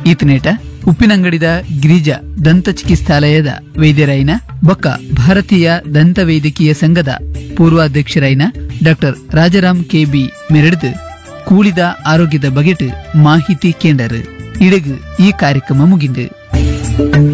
ಈತನೇಟ ಉಪ್ಪಿನಂಗಡಿದ ಗಿರಿಜಾ ದಂತ ಚಿಕಿತ್ಸಾಲಯದ ವೈದ್ಯರಾಯಿನ ಬೊಕ್ಕ ಭಾರತೀಯ ದಂತ ವೈದ್ಯಕೀಯ ಸಂಘದ ಪೂರ್ವಾಧ್ಯಕ್ಷರಾಯಿನ ಡಾಕ್ಟರ್ ರಾಜಾರಾಮ್ ಕೆ.ಬಿ. ಮೆರೆಡ್ದು ಕೂಳಿದ ಆರೋಗ್ಯದ ಬಗೆಟ್ ಮಾಹಿತಿ ಕೇಂಡರ್ ಇಡಗು ಈ ಕಾರ್ಯಕ್ರಮ ಮುಗಿಂದು.